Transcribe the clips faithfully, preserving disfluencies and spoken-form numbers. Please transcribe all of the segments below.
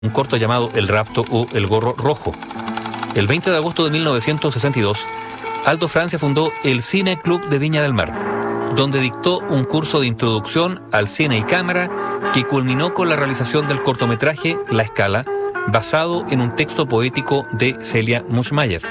un corto llamado El rapto o El gorro rojo. El veinte de agosto de mil novecientos sesenta y dos, Aldo Francia fundó el Cine Club de Viña del Mar, donde dictó un curso de introducción al cine y cámara que culminó con la realización del cortometraje La Escala, basado en un texto poético de Celia Muschmeyer.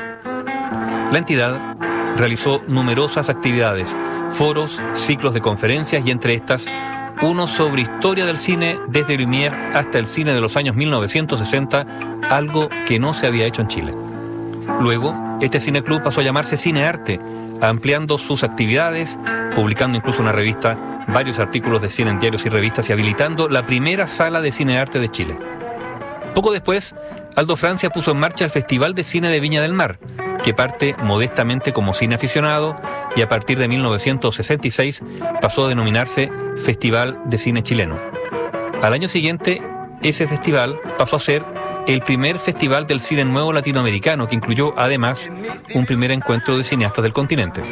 La entidad realizó numerosas actividades, foros, ciclos de conferencias y entre estas, uno sobre historia del cine desde Lumière hasta el cine de los años mil novecientos sesenta, algo que no se había hecho en Chile. Luego, este cineclub pasó a llamarse Cinearte, ampliando sus actividades, publicando incluso una revista, varios artículos de cine en diarios y revistas y habilitando la primera sala de cinearte de Chile. Poco después, Aldo Francia puso en marcha el Festival de Cine de Viña del Mar, que parte modestamente como cine aficionado y a partir de mil novecientos sesenta y seis pasó a denominarse Festival de Cine Chileno. Al año siguiente, ese festival pasó a ser el primer festival del cine nuevo latinoamericano, que incluyó además un primer encuentro de cineastas del continente.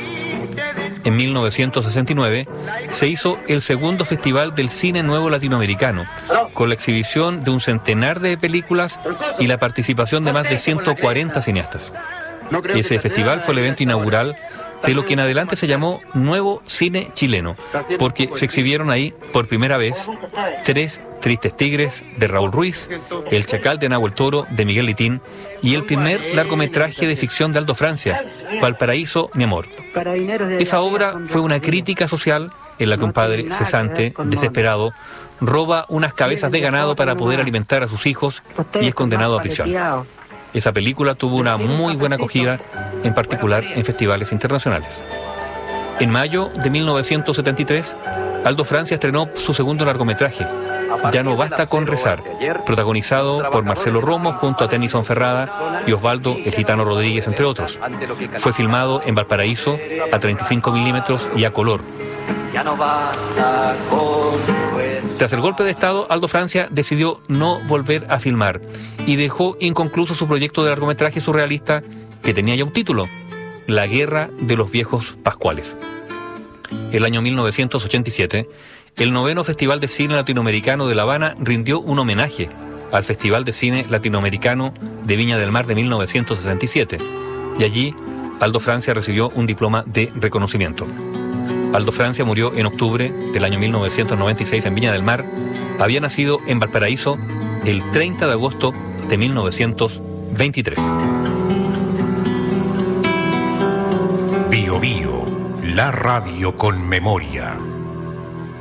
En mil novecientos sesenta y nueve se hizo el segundo Festival del Cine Nuevo Latinoamericano, con la exhibición de un centenar de películas y la participación de más de ciento cuarenta cineastas. Ese festival fue el evento inaugural de lo que en adelante se llamó Nuevo Cine Chileno, porque se exhibieron ahí por primera vez Tres Tristes Tigres de Raúl Ruiz, El Chacal de Nahuel Toro de Miguel Litín y el primer largometraje de ficción de Aldo Francia, Valparaíso, mi amor. Esa obra fue una crítica social en la que un padre cesante, desesperado, roba unas cabezas de ganado para poder alimentar a sus hijos y es condenado a prisión. Esa película tuvo una muy buena acogida, en particular en festivales internacionales. En mayo de mil novecientos setenta y tres, Aldo Francia estrenó su segundo largometraje, Ya no basta con rezar, protagonizado por Marcelo Romo junto a Tennyson Ferrada y Osvaldo el Gitano Rodríguez, entre otros. Fue filmado en Valparaíso a treinta y cinco milímetros y a color. Tras el golpe de Estado, Aldo Francia decidió no volver a filmar y dejó inconcluso su proyecto de largometraje surrealista que tenía ya un título, La Guerra de los Viejos Pascuales. El año mil novecientos ochenta y siete, el noveno Festival de Cine Latinoamericano de La Habana rindió un homenaje al Festival de Cine Latinoamericano de Viña del Mar de mil novecientos sesenta y siete, y allí Aldo Francia recibió un diploma de reconocimiento. Aldo Francia murió en octubre del año mil novecientos noventa y seis en Viña del Mar. Había nacido en Valparaíso el treinta de agosto de mil novecientos veintitrés. Bio Bio, la radio con memoria.